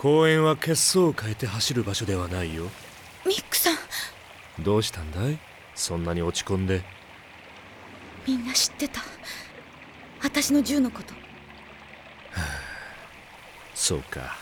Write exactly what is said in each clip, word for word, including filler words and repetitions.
公園は血相を変えて走る場所ではないよ。 ミックさん。 どうしたんだい、そんなに落ち込んで。 みんな知ってた、私の銃のこと。 そうか。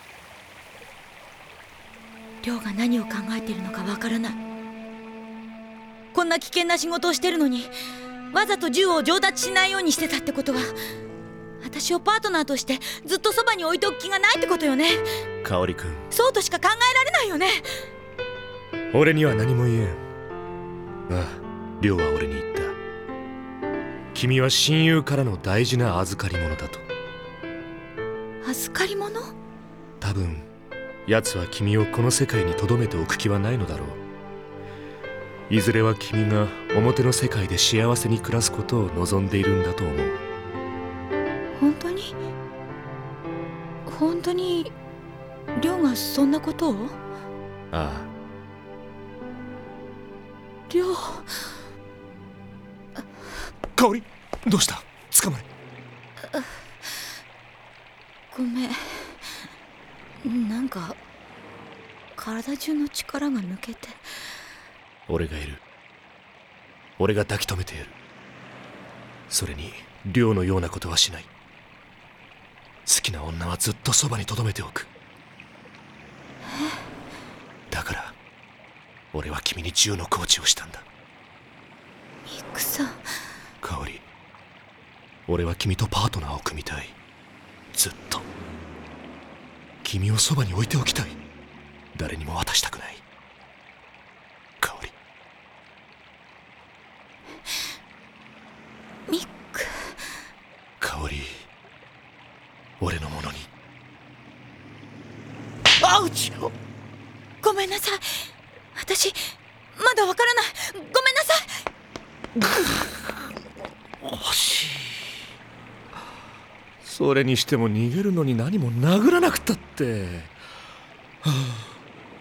亮が何を考えているのかわからない。こんな危険な仕事をしてるのにわざと銃を上達しないようにしてたってことは、私をパートナーとしてずっとそばに置いておく気がないってことよね。 香織君、 そうとしか考えられないよね。 俺には何も言えん。ああ、亮は俺に言った。君は親友からの大事な預かり物だと。 預かり物？ 多分奴は君をこの世界に留めておく気はないのだろう。いずれは君が表の世界で幸せに暮らすことを望んでいるんだと思う。 本当に本当に亮がそんなことを？ ああ。 亮。 香織、どうした？捕まれ。 ごめん、なんか体中の力が抜けて。 俺がいる。俺が抱き留めてやる。それに亮のようなことはしない。好きな女はずっとそばに留めておく。だから俺は君に銃のコーチをしたんだ。 ミックさん。 香織、俺は君とパートナーを組みたい。ずっと君をそばに置いておきたい。誰にも渡したくない。香織。 ミック。 香織、俺のものに。 アウチ！ごめんなさい、私まだわからない。ごめんなさい。 惜しい。それにしても逃げるのに何も殴らなくたって、はあ。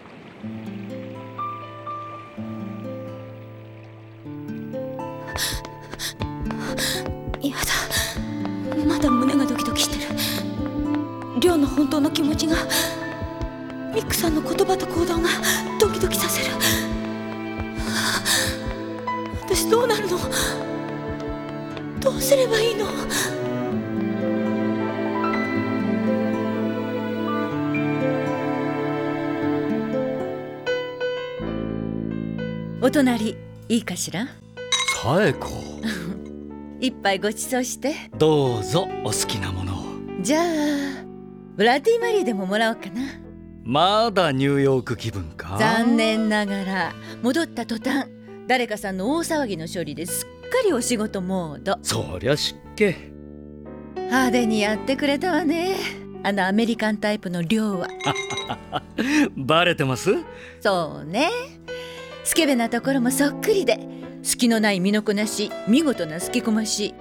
やだ、まだ胸がドキドキしてる。亮の本当の気持ちが、ミックさんの言葉と行動がドキドキさせる。私どうなるの？どうすればいいの？ お隣いいかしら？ 紗栄子。 一杯ごちそうして。 どうぞお好きなものを。 じゃあブラディマリーでももらおうかな。 まだニューヨーク気分か？ 残念ながら戻った途端誰かさんの大騒ぎの処理ですっかりお仕事モード。 そりゃ湿気。 派手にやってくれたわね、あのアメリカンタイプの亮は。 バレてます？ そうね、スケベなところもそっくりで、隙のない身のこなし、見事な好きこまし。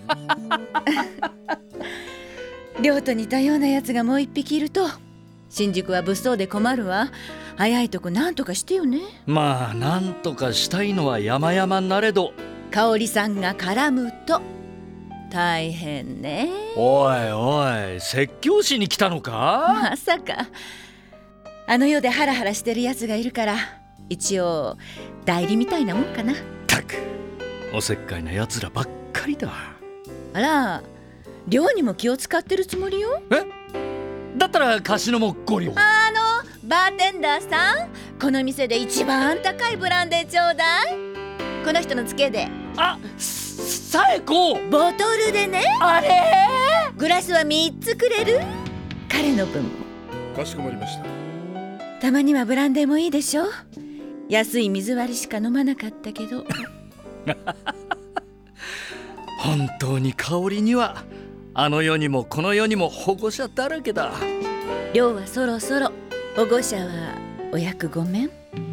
亮と似たようなやつがもう一匹いると新宿は物騒で困るわ。早いとこなんとかしてよね。 まあなんとかしたいのは山々なれど、 香織さんが絡むと大変ね。 おいおい、説教しに来たのか？ まさか。あの世でハラハラしてるやつがいるから一応代理みたいなもんかな。 たくおせっかいなやつらばっかりだ。 あら、亮にも気を使ってるつもりよ。 え？だったら貸しのもご両。 あのバーテンダーさん、この店で一番高いブランデーちょうだい。この人のツケで。 あ、紗栄子。 ボトルでね。 あれ？ グラスはみっつくれる？彼の分も。 かしこまりました。 たまにはブランデーもいいでしょ。安い水割りしか飲まなかったけど。 本当に香りにはあの世にもこの世にも保護者だらけだ。 亮はそろそろ保護者はお役御免。